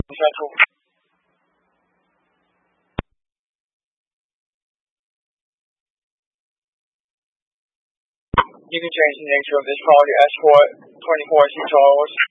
Central. You can change the nature of this call to escort 24 6 hours.